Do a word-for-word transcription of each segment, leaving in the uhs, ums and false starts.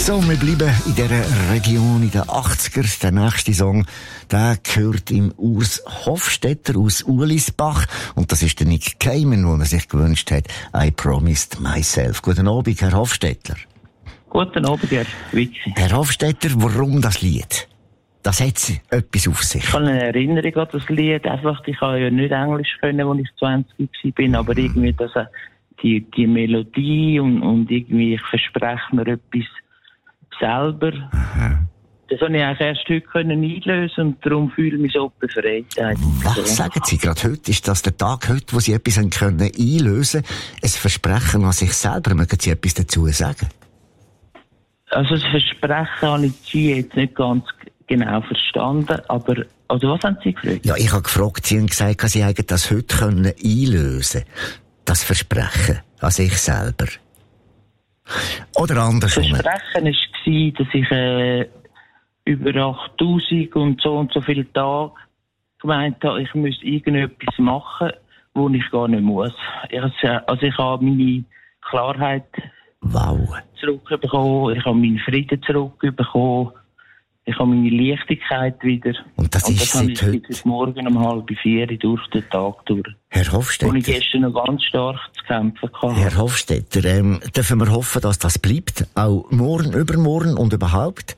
So, wir bleiben in dieser Region in den achtziger. Der nächste Song, der gehört im Urs Hofstetter aus Ulisbach. Und das ist der Nick Cayman, den er sich gewünscht hat. I Promised Myself. Guten Abend, Herr Hofstetter. Guten Abend, Herr Witzi. Herr Hofstetter, warum das Lied? Das hat etwas auf sich. Ich habe eine Erinnerung an das Lied. Einfach, ich habe ja nicht Englisch können, als ich zwanzig war, aber irgendwie das, die, die Melodie und, und irgendwie, ich verspreche mir etwas selber. Aha. Das konnte ich eigentlich erst heute können einlösen und darum fühle ich mich so befreit. Was so. Sagen Sie gerade heute? Ist das der Tag heute, wo Sie etwas können einlösen können? Ein Versprechen an sich selber? Mögen Sie etwas dazu sagen? Also das Versprechen habe ich Sie jetzt nicht ganz genau verstanden, aber also was haben Sie gefragt? Ja, ich habe gefragt, Sie haben gesagt, Sie hätten das heute können einlösen können. Das Versprechen an sich selber. Oder andersrum. Das Versprechen war, dass ich äh, über achttausend und so und so viele Tage gemeint habe, ich müsste irgendetwas machen, wo ich gar nicht muss. Ich, also ich habe meine Klarheit wow. zurückbekommen, ich habe meinen Frieden zurückbekommen, ich habe meine Leichtigkeit wieder. Und das, und das ist habe seit heute? Bis morgen um halb vier durch den Tag durch. Herr Hofstetter. Und ich gestern noch ganz stark zu kämpfen hatte. Herr Hofstetter, ähm, dürfen wir hoffen, dass das bleibt? Auch morgen, übermorgen und überhaupt?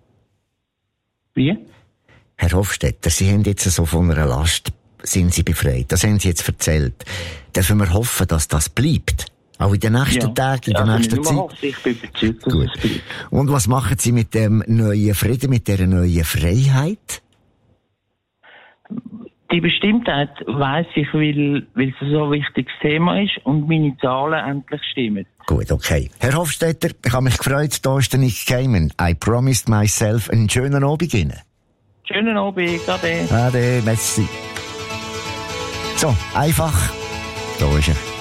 Wie? Herr Hofstetter, Sie haben jetzt so von einer Last, sind Sie befreit. Das haben Sie jetzt erzählt. Dürfen wir hoffen, dass das bleibt? Auch in den nächsten ja. Tagen, in der ja, nächsten Zeit? Hoffe, ich bin überzeugt, dass Gut. es bleibt. Und was machen Sie mit dem neuen Frieden, mit dieser neuen Freiheit? Die Bestimmtheit weiss ich, weil, weil es so ein wichtiges Thema ist und meine Zahlen endlich stimmen. Gut, okay. Herr Hofstetter, ich habe mich gefreut, da ist der Nick Cayman. I Promised Myself. Einen schönen Abend Ihnen. Schönen Abend, ade. Ade, merci. So, einfach. Da ist er.